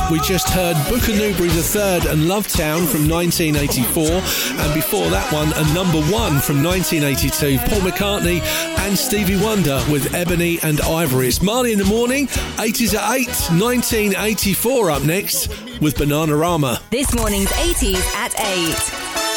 We just heard Booker Newberry III and Love Town from 1984, and before that one, a number one from 1982, Paul McCartney and Stevie Wonder with Ebony and Ivory. It's Marley in the Morning, 80s at 8, 1984 up next with Bananarama. This morning's 80s at 8.